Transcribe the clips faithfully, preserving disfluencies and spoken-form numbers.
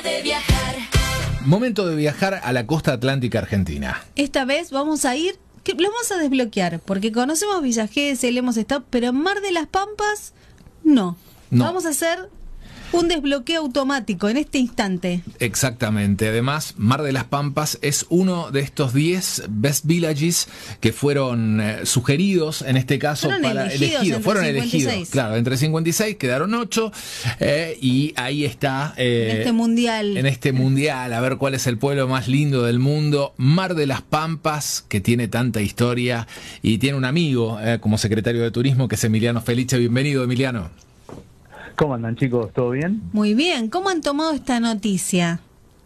de viajar. Momento de viajar a la costa atlántica argentina. Esta vez vamos a ir, que lo vamos a desbloquear, porque conocemos Villa Gesell, hemos estado, pero en Mar de las Pampas, no. No. Vamos a hacer un desbloqueo automático en este instante. Exactamente. Además, Mar de las Pampas es uno de estos diez Best Villages que fueron eh, sugeridos, en este caso, fueron para elegidos. elegidos. Fueron cincuenta y seis. elegidos. Claro, entre cincuenta y seis quedaron ocho eh, y ahí está. Eh, En este mundial. En este mundial, a ver cuál es el pueblo más lindo del mundo. Mar de las Pampas, que tiene tanta historia y tiene un amigo eh, como secretario de Turismo, que es Emiliano Felice. Bienvenido, Emiliano. ¿Cómo andan, chicos? ¿Todo bien? Muy bien. ¿Cómo han tomado esta noticia?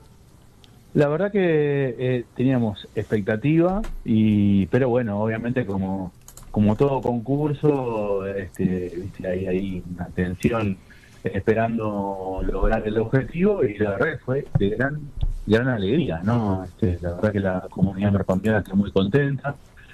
La verdad que eh, teníamos expectativa, y pero bueno, obviamente como como todo concurso, este, viste, hay, hay una tensión esperando lograr el objetivo, y la verdad que fue de gran gran alegría, ¿no? Este, la verdad que la comunidad norpampeana está muy contenta.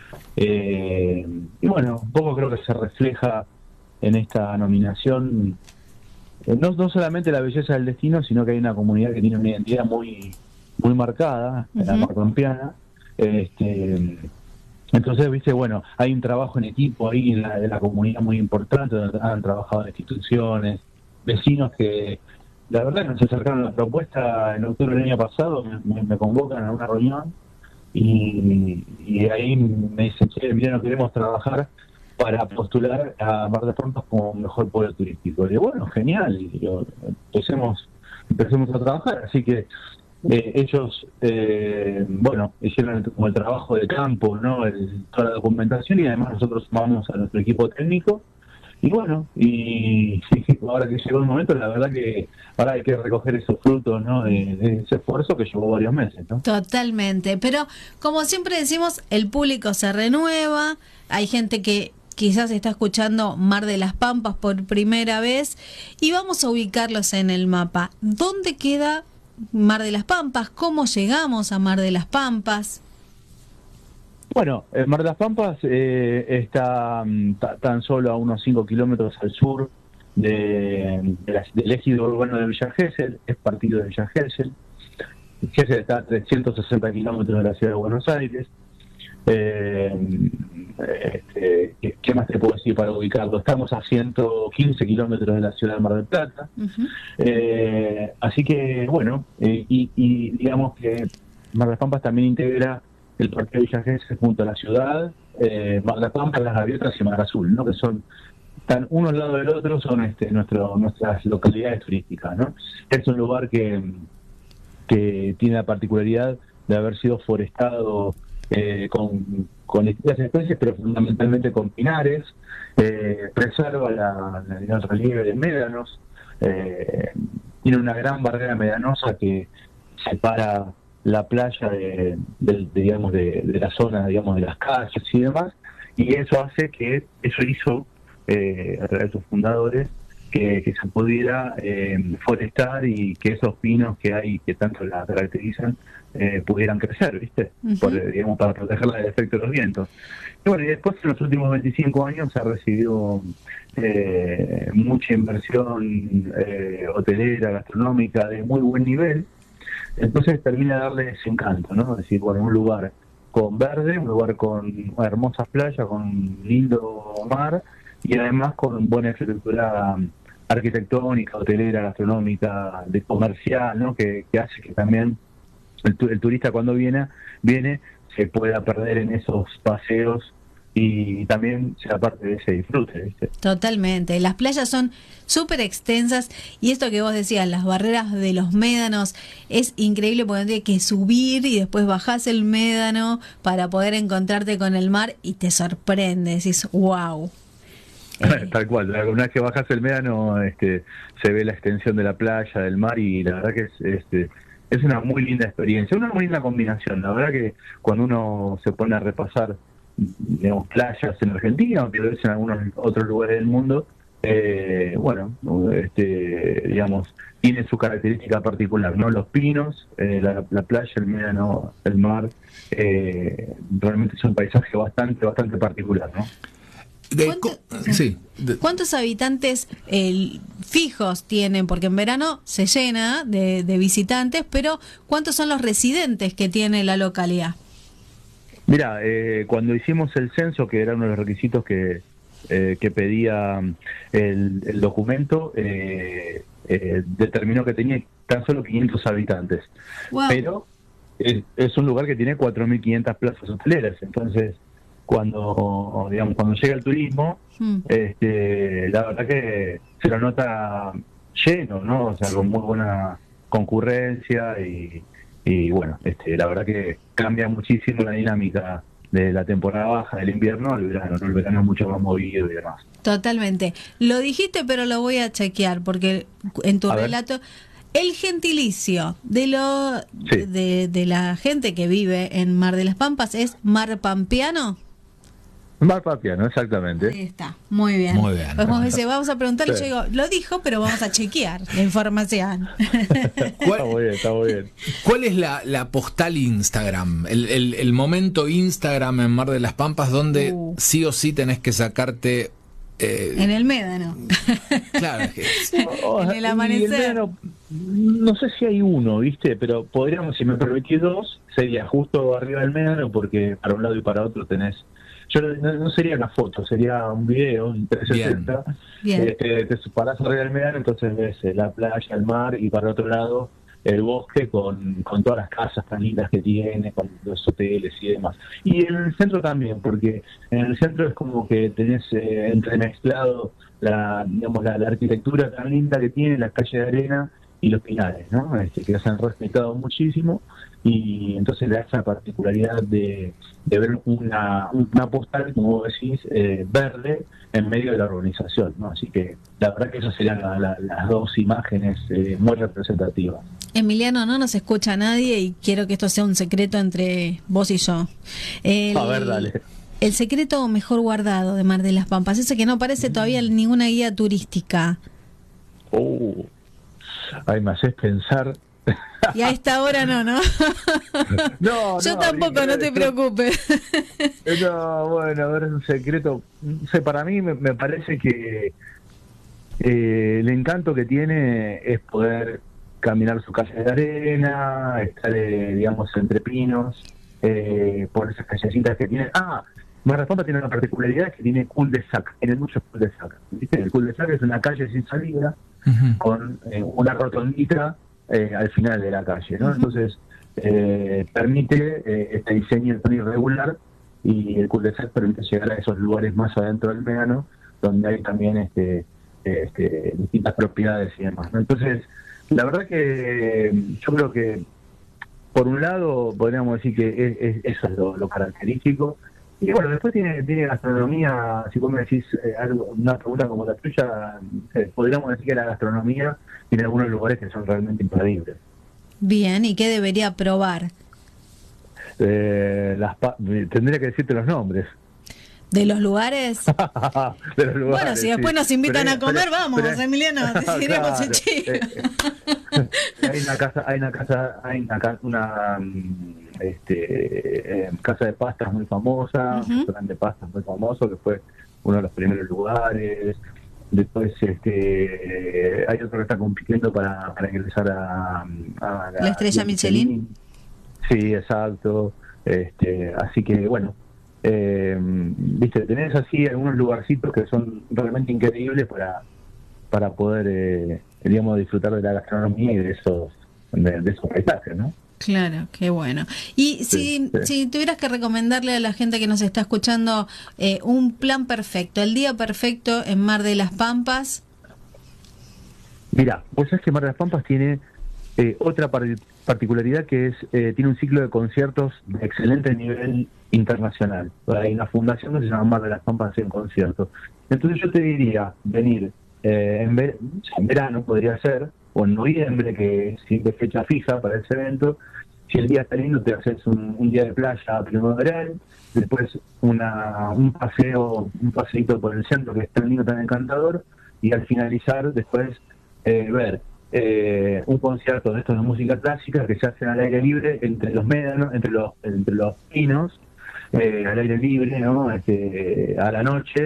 Eh, y bueno, un poco creo que se refleja en esta nominación No, no solamente la belleza del destino, sino que hay una comunidad que tiene una identidad muy muy marcada, uh-huh. La marpampeana. Este, entonces, viste, bueno, hay un trabajo en equipo ahí en la, de la comunidad muy importante, donde han trabajado instituciones, vecinos que, la verdad, nos acercaron a la propuesta en octubre del año pasado, me, me, me convocan a una reunión y, y ahí me dicen, che, mira, no queremos trabajar para postular a Mar de las Pampas como mejor pueblo turístico. Y digo, bueno, genial, y digo, empecemos, empecemos a trabajar. Así que eh, ellos, eh, bueno, hicieron el, como el trabajo de campo, ¿no? El, toda la documentación, y además nosotros sumamos a nuestro equipo técnico. Y bueno, y sí, ahora que llegó el momento, la verdad que ahora hay que recoger esos frutos, ¿no? De, de ese esfuerzo que llevó varios meses, ¿no? Totalmente, pero como siempre decimos, el público se renueva, hay gente que quizás está escuchando Mar de las Pampas por primera vez y vamos a ubicarlos en el mapa. ¿Dónde queda Mar de las Pampas? ¿Cómo llegamos a Mar de las Pampas? Bueno, el Mar de las Pampas eh, está t- tan solo a unos cinco kilómetros al sur de, de la, del ejido urbano de Villa Gesell, es partido de Villa Gesell. Gesell está a trescientos sesenta kilómetros de la ciudad de Buenos Aires. Eh, este, ¿qué, ¿Qué más te puedo decir para ubicarlo? Estamos a ciento quince kilómetros de la ciudad de Mar del Plata. Uh-huh. eh, así que, bueno, eh, y, y digamos que Mar de las Pampas también integra el Parque de Villa Gesell junto a la ciudad, eh, Mar de las Pampas, Las Gaviotas y Mar Azul, ¿no? Que son, están uno al lado del otro, son este, nuestro, nuestras localidades turísticas, ¿no? Es un lugar que, que tiene la particularidad de haber sido forestado Eh, con, con distintas especies, pero fundamentalmente con pinares. Eh, preserva la, la, el relieve de médanos, eh, tiene una gran barrera medanosa que separa la playa de, de, de digamos de, de la zona, digamos, de las calles y demás, y eso hace que eso hizo eh, a través de sus fundadores que, que se pudiera eh, forestar y que esos pinos que hay que tanto la caracterizan eh, pudieran crecer, ¿viste? Uh-huh. Por, digamos, para protegerla del efecto de los vientos. Y bueno, y después en los últimos veinticinco años se ha recibido eh, mucha inversión eh, hotelera, gastronómica de muy buen nivel. Entonces termina de darle ese encanto, ¿no? Es decir, bueno, un lugar con verde, un lugar con hermosas playas, con lindo mar, y además con buena infraestructura arquitectónica, hotelera, gastronómica, de comercial, ¿no? Que, que hace que también el, el turista cuando viene, viene se pueda perder en esos paseos y también sea parte de ese disfrute, ¿viste? Totalmente, las playas son súper extensas y esto que vos decías, las barreras de los médanos, es increíble porque hay que subir y después bajás el médano para poder encontrarte con el mar y te sorprende, decís, wow. Eh. Tal cual, una vez que bajas el médano este, se ve la extensión de la playa, del mar, y la verdad que es, este, es una muy linda experiencia, una muy linda combinación. La verdad que cuando uno se pone a repasar, digamos, playas en Argentina o tal vez en algunos otros lugares del mundo, eh, bueno, este, digamos, tiene su característica particular, ¿no? Los pinos, eh, la, la playa, el médano, el mar, eh, realmente es un paisaje bastante, bastante particular, ¿no? De, ¿Cuánto- sí. De, ¿Cuántos habitantes eh, fijos tienen? Porque en verano se llena de, de visitantes, pero ¿cuántos son los residentes que tiene la localidad? Mira, eh, cuando hicimos el censo, que era uno de los requisitos que, eh, que pedía el, el documento, eh, eh, determinó que tenía tan solo quinientos habitantes. Wow. Pero es, es un lugar que tiene cuatro mil quinientas plazas hoteleras, entonces cuando digamos cuando llega el turismo, Hmm. este, la verdad que se lo nota lleno, ¿no? O sea, con muy buena concurrencia y, y bueno, este, la verdad que cambia muchísimo la dinámica de la temporada baja del invierno al verano, ¿no? El verano es mucho más movido y demás. Totalmente. Lo dijiste, pero lo voy a chequear, porque en tu A ver. relato... El gentilicio de lo Sí. de, de la gente que vive en Mar de las Pampas es marpampiano. Mar Papiano, exactamente. Ahí está, muy bien. Muy bien. Pues vamos, dice, vamos a preguntarle, Sí. yo digo, lo dijo, pero vamos a chequear la información. Está muy ¿Cuál, bien, está muy bien. cuál es la, la postal Instagram? El, el, el momento Instagram en Mar de las Pampas donde Uh. sí o sí tenés que sacarte... eh, En el Médano. claro, es que- O En sea, el y amanecer. verano, no sé si hay uno, ¿viste? Pero podríamos, si me permitís dos, sería justo arriba del Médano, porque para un lado y para otro tenés... Yo no, no sería una foto, sería un video, un trescientos sesenta. Bien. Este, te parás arriba del Médano, entonces ves eh, la playa, el mar, y para otro lado el bosque con, con todas las casas tan lindas que tiene, con los hoteles y demás. Y en el centro también, porque en el centro es como que tenés eh, entremezclado la, digamos, la, la arquitectura tan linda que tiene, las calles de arena y los pinares, ¿no? Este, que se han respetado muchísimo, y entonces le da esa particularidad de, de ver una, una postal, como vos decís, eh, verde en medio de la urbanización, ¿no? Así que la verdad que esas serían la, la, las dos imágenes eh, muy representativas. Emiliano, no nos escucha nadie y quiero que esto sea un secreto entre vos y yo. El, A ver, dale. El secreto mejor guardado de Mar de las Pampas, ese que no aparece todavía en ninguna guía turística. Uh, ay, me haces pensar. Y a esta hora no, ¿no? No, Yo no, tampoco, no te yo- preocupes. No, bueno, a ver, es un secreto. No sé, para mí me, me parece que eh, el encanto que tiene es poder caminar su calle de arena, estar, eh, digamos, entre pinos, eh, por esas callecitas que tiene. Ah, Mar del Pampa tiene una particularidad que tiene cul-de-sac, tiene muchos cul-de-sac. ¿Viste? El cul-de-sac es una calle sin salida Ujú. con eh, una rotondita eh, al final de la calle, ¿no? Ujú. Entonces, eh, permite eh, este diseño tan irregular, y el cul-de-sac permite llegar a esos lugares más adentro del Médano, donde hay también este, este, distintas propiedades y demás, ¿no? Entonces, la verdad que eh, yo creo que, por un lado, podríamos decir que es- es- eso es lo, lo característico. Y bueno, después tiene, tiene gastronomía. Si vos me decís eh, algo, una pregunta como la tuya, eh, podríamos decir que la gastronomía tiene algunos lugares que son realmente imperdibles. Bien, ¿y qué debería probar? Eh, las pa- tendría que decirte los nombres. ¿De los lugares? De los lugares, Bueno, si después sí. nos invitan Pero- a comer, pero- vamos, pero- Emiliano, tiremos Claro, el chivo. eh, eh, hay una casa, hay una casa, hay una, ca- una mm, este, eh, casa de pastas muy famosa, Ujú. un restaurante de pastas muy famoso que fue uno de los primeros lugares. Después este, eh, hay otro que está compitiendo para, para ingresar a, a ¿La estrella Michelin? Sí, exacto. Este, así que bueno, eh, viste, tenés así algunos lugarcitos que son realmente increíbles para para poder, eh, digamos, disfrutar de la gastronomía y de esos de, de esos paisajes, ¿no? Claro, qué bueno. Y si, Sí, sí. si tuvieras que recomendarle a la gente que nos está escuchando eh, un plan perfecto, el día perfecto en Mar de las Pampas. Mira, vos sabés que Mar de las Pampas tiene eh, otra par- particularidad, que es, eh, tiene un ciclo de conciertos de excelente nivel internacional. Hay una fundación que se llama Mar de las Pampas en conciertos. Entonces yo te diría, venir eh, en, ver- en verano podría ser, o en noviembre, que es siempre fecha fija para ese evento. Si el día está lindo, te haces un, un día de playa primaveral, después una, un paseo, un paseito por el centro que es tan lindo, tan encantador, y al finalizar después eh, ver eh, un concierto de estos de música clásica que se hacen al aire libre entre los médanos, entre los entre los pinos, eh, al aire libre, ¿no? Este, a la noche,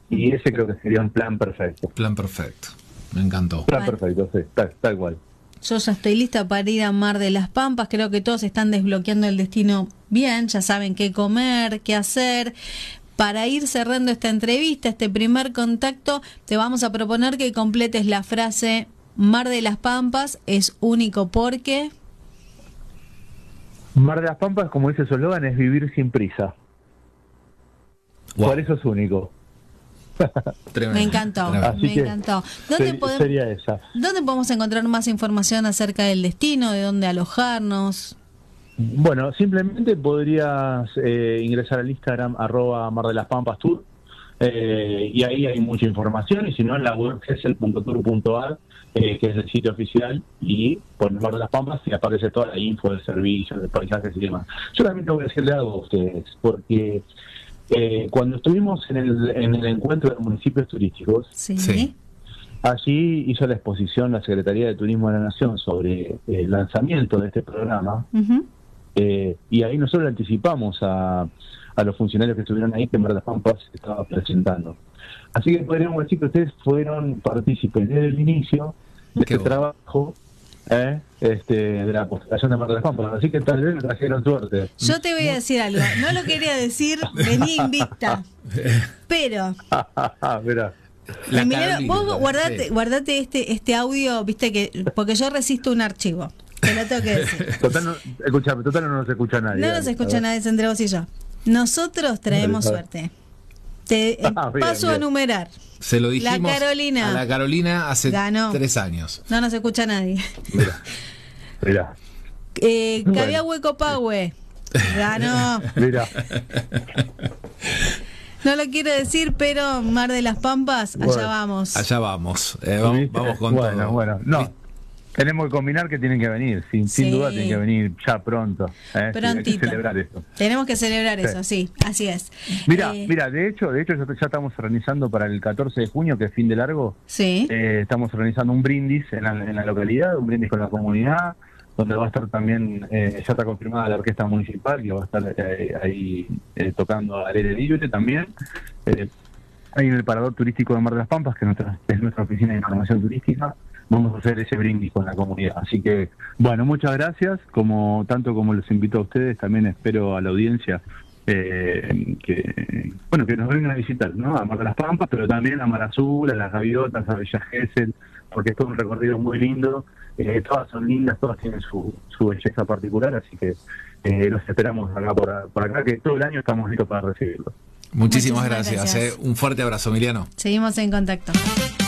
y ese creo que sería un plan perfecto. Plan perfecto, me encantó. Plan Vale. perfecto, sí, tal, tal cual. Yo ya estoy lista para ir a Mar de las Pampas. Creo que todos están desbloqueando el destino bien, ya saben qué comer, qué hacer. Para ir cerrando esta entrevista, este primer contacto, te vamos a proponer que completes la frase: Mar de las Pampas es único porque... Mar de las Pampas, como dice su eslogan, es vivir sin prisa. Wow. Por eso es único. Tremendo, Me encantó, tremendo. Así me que encantó. ¿Dónde, ser- podemos, sería esa. ¿Dónde podemos encontrar más información acerca del destino, de dónde alojarnos? Bueno, simplemente podrías eh, ingresar al Instagram arroba Mar de las Pampas Tour, eh, y ahí hay mucha información, y si no en la web gesell punto tour punto a r, eh, que es el sitio oficial, y pones Mar de las Pampas y aparece toda la info del servicio, de paisajes y demás. Yo también tengo que decirle algo a ustedes, porque eh, cuando estuvimos en el, en el encuentro de municipios turísticos, Sí. Sí. allí hizo la exposición la Secretaría de Turismo de la Nación sobre el lanzamiento de este programa. Ujú. Eh, y ahí nosotros le anticipamos a, a los funcionarios que estuvieron ahí que Mar de las Pampas se estaba presentando. Así que podríamos decir que ustedes fueron partícipes desde el inicio de Qué este bueno. trabajo eh, este, de la postulación de Mar de las Pampas. Así que tal vez me trajeron suerte. Yo te voy a decir algo. No lo quería decir, vení invicta. Pero... Mirá. La Emiliano, Carolina, vos guardate, sí. guardate este, este audio, viste que, porque yo resisto un archivo, te lo tengo que decir. Total, no, escuchame, total no nos escucha nadie. No nos Dale, escucha a ver. nadie entre vos y yo. Nosotros traemos Dale, a ver. suerte. Te eh, Ah, bien, paso a bien. enumerar. Se lo dijimos La Carolina a la Carolina hace ganó. tres años. No nos escucha nadie. Mirá, mirá, Eh, Bueno. Cabía Hueco Pahue ganó. mirá. No lo quiero decir, pero Mar de las Pampas, allá Bueno, vamos. Allá vamos, eh, vamos, ¿Viste? vamos con bueno, todo. Bueno, no. Tenemos que combinar que tienen que venir, sin, Sí. sin duda tienen que venir ya pronto. ¿eh? Sí, hay que Prontito. celebrar esto. Tenemos que celebrar Sí. eso, sí, así es. Mira, Eh, mira, de hecho, de hecho ya, ya estamos organizando para el catorce de junio, que es fin de largo, Sí. eh, estamos organizando un brindis en la, en la localidad, un brindis con la comunidad, donde va a estar también, eh, ya está confirmada la orquesta municipal, que va a estar eh, ahí eh, tocando al aire libre también. Eh, ahí en el Parador Turístico de Mar de las Pampas, que es nuestra, es nuestra oficina de información turística, vamos a hacer ese brindis con la comunidad. Así que, bueno, muchas gracias, como tanto como los invito a ustedes, también espero a la audiencia eh, que, bueno, que nos vengan a visitar, ¿no? A Mar de las Pampas, pero también a Mar Azul, a Las Gaviotas, a Villa Gesell, porque es todo un recorrido muy lindo, eh, todas son lindas, todas tienen su, su belleza particular, así que eh, los esperamos acá por, por acá, que todo el año estamos listos para recibirlos. Muchísimas, Muchísimas gracias. gracias. eh. Un fuerte abrazo, Emiliano. Seguimos en contacto.